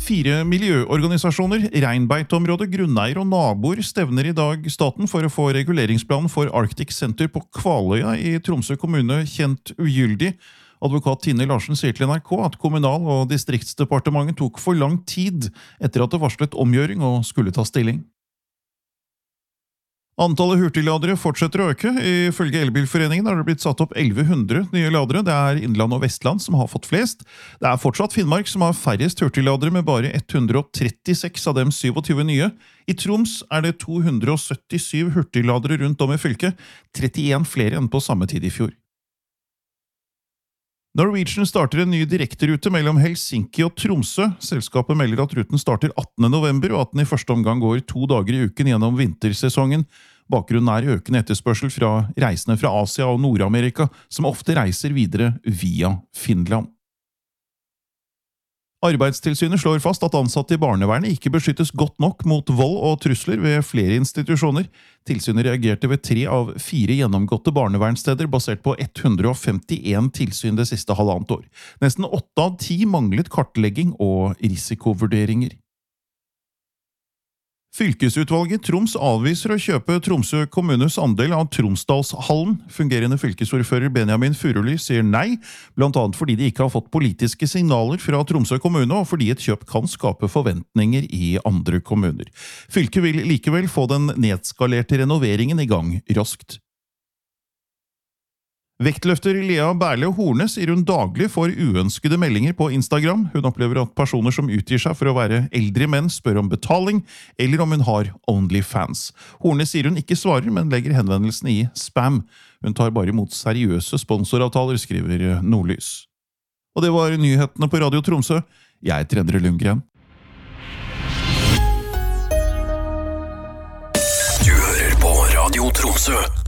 4 miljøorganisasjoner, Reinbeiteområdet, grunneier og naboer stevner i dag staten for å få reguleringsplanen for Arctic Center på Kvaløya i Tromsø kommune kjent ugyldig. Advokat Tine Larsen sier til NRK at Kommunal- og distriktsdepartementet tok for lang tid etter at det varslet omgjøring og skulle ta stilling. Antallet hurtigladere fortsetter å øke. Ifølge Elbilforeningen har det blitt satt opp 1100 nye ladere. Det er Innland og Vestland som har fått flest. Det er fortsatt Finnmark som har færrest hurtigladere med bare 136 av dem 27 nye. I Troms er det 277 hurtigladere rundt om i fylket, 31 flere enn på samme tid i fjor. Norwegian starter en ny direkterute mellom Helsinki og Tromsø. Selskapet melder at ruten starter 18. november, og at den i første omgang går 2 dager i uken gjennom vintersesongen. Bakgrunnen er økende etterspørsel fra reisende fra Asia og Nord-Amerika, som ofte reiser videre via Finland. Arbeidstilsynet slår fast at ansatte i barnevernet ikke beskyttes godt nok mot vold og trusler ved flere institusjoner. Tilsynet reagerte ved 3 av 4 gjennomgåtte barnevernssteder basert på 151 tilsyn det siste halvannet år. Nesten 8 av 10 manglet kartlegging og risikovurderinger. Fylkesutvalget Troms avviser å kjøpe Tromsø kommunes andel av Tromsdalshallen. Fungerende fylkesordfører Benjamin Furuly sier nei, blant annet fordi de ikke har fått politiske signaler fra Tromsø kommune, og fordi et kjøp kan skape forventninger i andre kommuner. Fylket vil likevel få den nedskalerte renoveringen i gang raskt. Vektløfter Lea Berle Horne sier hun daglig får uønskede meldinger på Instagram. Hun opplever at personer som utgir seg for å være eldre menn spør om betaling, eller om hun har OnlyFans. Horne sier hun ikke svarer, men legger henvendelsen i spam. Hun tar bare imot seriøse sponsoravtaler, skriver Nordlys. Og det var nyhetene på Radio Tromsø. Jeg heter Endre Lundgren. Du hører på Radio Tromsø.